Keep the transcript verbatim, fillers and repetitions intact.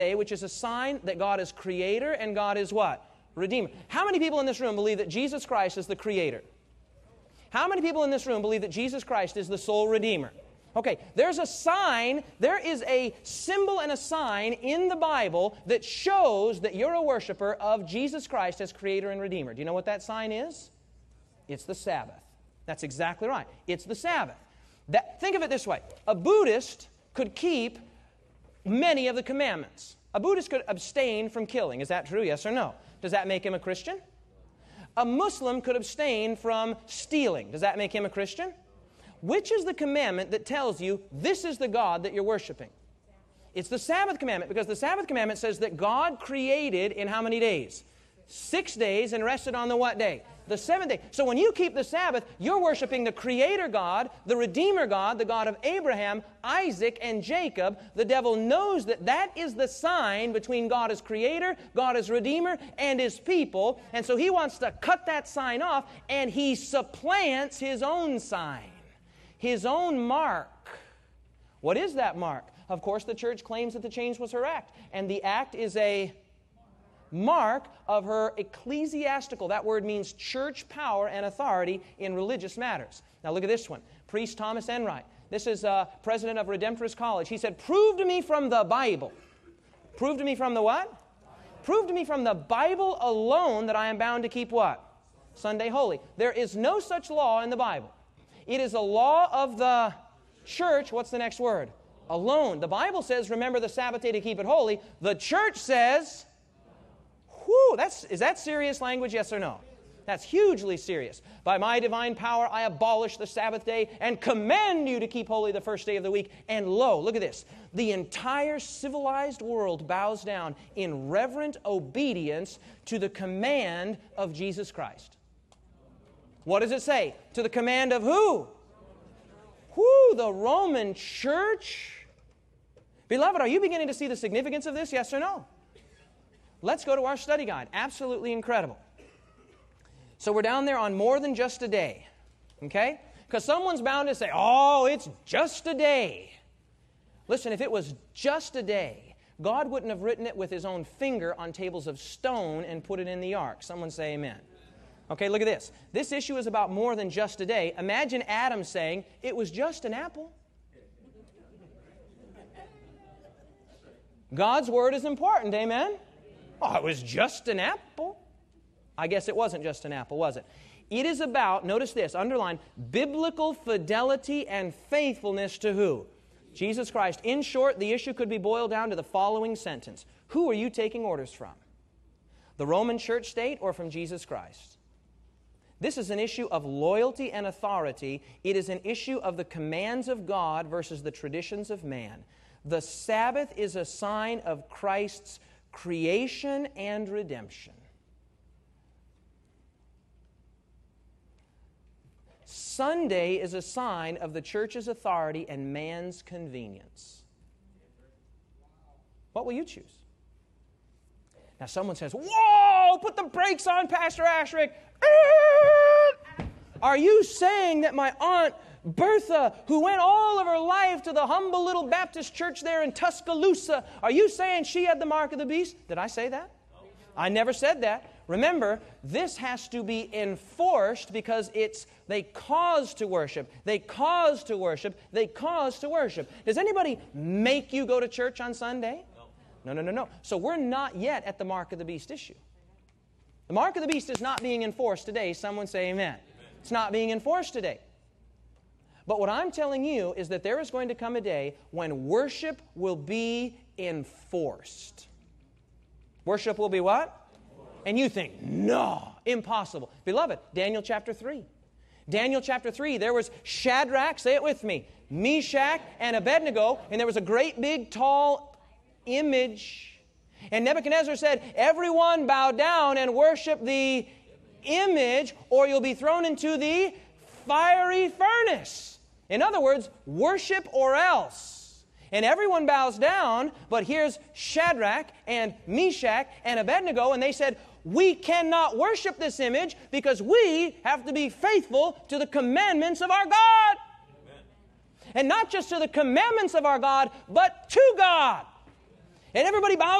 day, which is a sign that God is creator and God is what? Redeemer. How many people in this room believe that Jesus Christ is the creator? How many people in this room believe that Jesus Christ is the sole redeemer? Okay, there's a sign, there is a symbol and a sign in the Bible that shows that you're a worshiper of Jesus Christ as creator and redeemer. Do you know what that sign is? It's the Sabbath. That's exactly right. It's the Sabbath. That, think of it this way. A Buddhist could keep many of the commandments. A Buddhist could abstain from killing. Is that true? Yes or no? Does that make him a Christian? A Muslim could abstain from stealing. Does that make him a Christian? Which is the commandment that tells you this is the God that you're worshiping? It's the Sabbath commandment, because the Sabbath commandment says that God created in how many days? Six days and rested on the what day? The seventh day. So when you keep the Sabbath, you're worshiping the Creator God, the Redeemer God, the God of Abraham, Isaac, and Jacob. The devil knows that that is the sign between God as Creator, God as Redeemer, and His people. And so he wants to cut that sign off, and he supplants his own sign, his own mark. What is that mark? Of course, the church claims that the change was her act, and the act is a mark of her ecclesiastical. That word means church power and authority in religious matters. Now look at this one. Priest Thomas Enright. This is uh, president of Redemptorist College. He said, prove to me from the Bible. Prove to me from the what? Prove to me from the Bible alone that I am bound to keep what? Sunday holy. There is no such law in the Bible. It is a law of the church. What's the next word? Alone. The Bible says, remember the Sabbath day to keep it holy. The church says, whew, that's, is that serious language, yes or no? That's hugely serious. By my divine power, I abolish the Sabbath day and command you to keep holy the first day of the week. And lo, look at this. The entire civilized world bows down in reverent obedience to the command of Jesus Christ. What does it say? To the command of who? Who? The Roman Church? Beloved, are you beginning to see the significance of this, yes or no? Let's go to our study guide. Absolutely incredible. So we're down there on more than just a day. Okay? Because someone's bound to say, oh, it's just a day. Listen, if it was just a day, God wouldn't have written it with His own finger on tables of stone and put it in the ark. Someone say amen. Okay, look at this. This issue is about more than just a day. Imagine Adam saying, it was just an apple. God's word is important, amen? Oh, it was just an apple. I guess it wasn't just an apple, was it? It is about, notice this, underline, biblical fidelity and faithfulness to who? Jesus Christ. In short, the issue could be boiled down to the following sentence. Who are you taking orders from? The Roman church state or from Jesus Christ? This is an issue of loyalty and authority. It is an issue of the commands of God versus the traditions of man. The Sabbath is a sign of Christ's creation and redemption. Sunday is a sign of the church's authority and man's convenience. What will you choose? Now someone says, whoa, put the brakes on, Pastor Ashrick. Are you saying that my Aunt Bertha, who went all of her life to the humble little Baptist church there in Tuscaloosa, are you saying she had the mark of the beast? Did I say that? I never said that. Remember, this has to be enforced because it's they cause to worship. They cause to worship. They cause to worship. Does anybody make you go to church on Sunday? No, no, no, no. So we're not yet at the mark of the beast issue. The mark of the beast is not being enforced today. Someone say amen. It's not being enforced today. But what I'm telling you is that there is going to come a day when worship will be enforced. Worship will be what? And you think, no, impossible. Beloved, Daniel chapter three. Daniel chapter three, there was Shadrach, say it with me, Meshach and Abednego, and there was a great big tall image. And Nebuchadnezzar said, everyone bow down and worship the image, or you'll be thrown into the fiery furnace. In other words, worship or else. And everyone bows down, but here's Shadrach and Meshach and Abednego, and they said, we cannot worship this image because we have to be faithful to the commandments of our God. Amen. And not just to the commandments of our God, but to God. And everybody bows